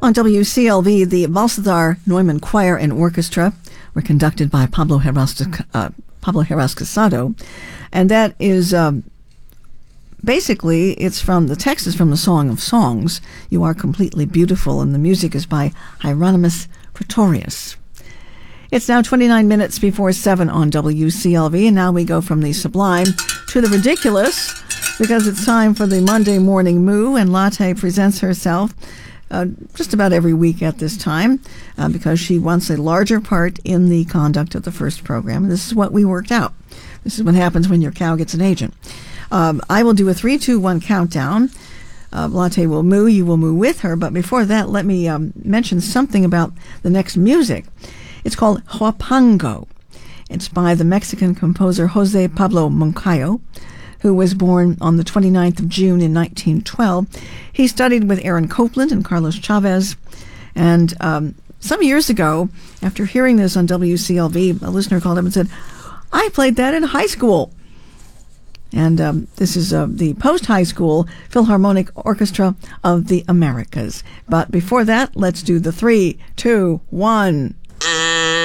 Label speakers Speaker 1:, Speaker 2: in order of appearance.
Speaker 1: On WCLV, the Balthazar Neumann Choir and Orchestra were conducted by Pablo Heras-Casado, and that is basically, it's from the text is from the Song of Songs, "You Are Completely Beautiful," and the music is by Hieronymus Pretorius. It's now 29 minutes before 7 on WCLV, and now we go from the sublime to the ridiculous, because it's time for the Monday Morning Moo, and Latte presents herself just about every week at this time, because she wants a larger part in the conduct of the first program. This is what we worked out. This is what happens when your cow gets an agent. I will do a 3, 2, 1 countdown. Latte will moo, you will moo with her, but before that, let me mention something about the next music. It's called Huapango. It's by the Mexican composer Jose Pablo Moncayo, who was born on the 29th of June in 1912. He studied with Aaron Copland and Carlos Chavez. And some years ago, after hearing this on WCLV, a listener called up and said, "I played that in high school." And this is the post-high school Philharmonic Orchestra of the Americas. But before that, let's do the 3, 2, 1...